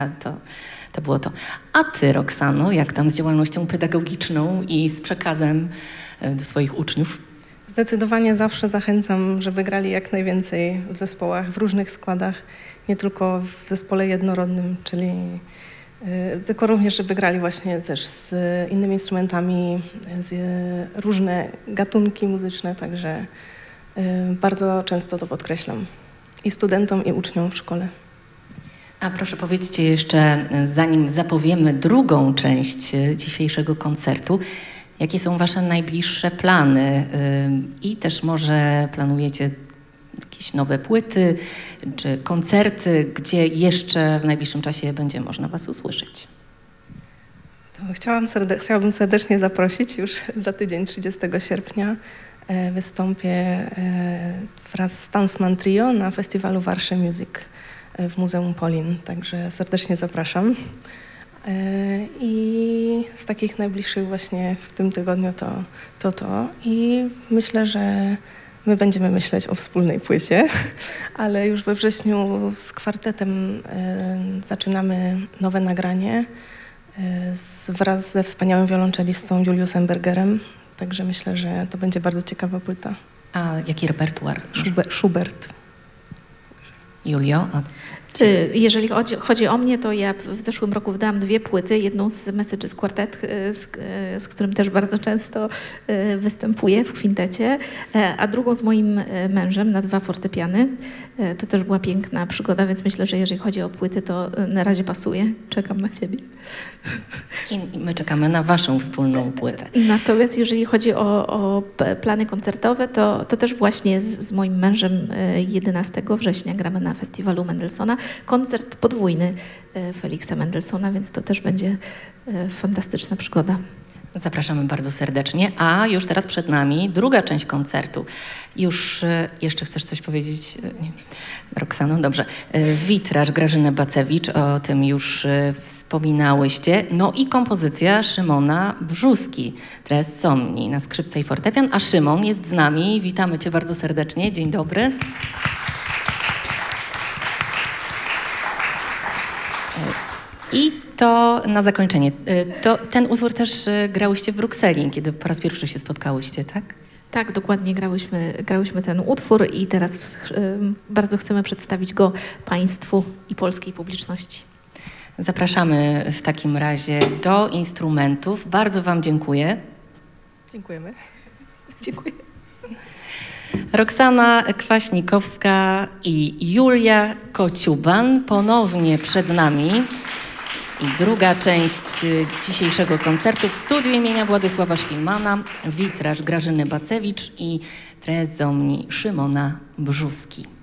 To było to. A ty, Roxano, jak tam z działalnością pedagogiczną i z przekazem do swoich uczniów? Zdecydowanie zawsze zachęcam, żeby grali jak najwięcej w zespołach, w różnych składach, nie tylko w zespole jednorodnym, czyli tylko również, żeby grali właśnie też z innymi instrumentami, z różne gatunki muzyczne, także bardzo często to podkreślam i studentom, i uczniom w szkole. A proszę powiedzcie jeszcze, zanim zapowiemy drugą część dzisiejszego koncertu, jakie są wasze najbliższe plany i też może planujecie jakieś nowe płyty czy koncerty, gdzie jeszcze w najbliższym czasie będzie można was usłyszeć? To chciałabym serdecznie zaprosić już za tydzień, 30 sierpnia. Wystąpię wraz z Tansman Trio na festiwalu Warsze Music w Muzeum Polin, także serdecznie zapraszam. I z takich najbliższych właśnie w tym tygodniu to. I myślę, że my będziemy myśleć o wspólnej płycie, ale już we wrześniu z kwartetem zaczynamy nowe nagranie wraz ze wspaniałym wiolonczelistą Juliusem Bergerem, także myślę, że to będzie bardzo ciekawa płyta. A jaki repertuar? Schubert. Julio? Jeżeli chodzi o mnie, to ja w zeszłym roku wydałam 2 płyty. Jedną z Messages Quartet, z którym też bardzo często występuję w kwintecie, a drugą z moim mężem na 2 fortepiany. To też była piękna przygoda, więc myślę, że jeżeli chodzi o płyty, to na razie pasuje. Czekam na ciebie. I my czekamy na waszą wspólną płytę. Natomiast jeżeli chodzi o plany koncertowe, to też właśnie z moim mężem 11 września gramy na festiwalu Mendelssohna. Koncert podwójny Feliksa Mendelssohna, więc to też będzie fantastyczna przygoda. Zapraszamy bardzo serdecznie, a już teraz przed nami druga część koncertu. Już jeszcze chcesz coś powiedzieć? Nie. Roxano, dobrze. Witraż Grażyny Bacewicz, o tym już wspominałyście. No i kompozycja Szymona Brzuski, Tres Somni na skrzypce i fortepian, a Szymon jest z nami. Witamy cię bardzo serdecznie. Dzień dobry. I to na zakończenie. Ten utwór też grałyście w Brukseli, kiedy po raz pierwszy się spotkałyście, tak? Tak, dokładnie grałyśmy ten utwór i teraz bardzo chcemy przedstawić go Państwu i polskiej publiczności. Zapraszamy w takim razie do instrumentów. Bardzo wam dziękuję. Dziękujemy. Dziękuję. Roxana Kwaśnikowska i Julia Kociuban ponownie przed nami. I druga część dzisiejszego koncertu w studiu imienia Władysława Szpilmana, Witraż Grażyny Bacewicz i Tres Somni Szymona Brzuski.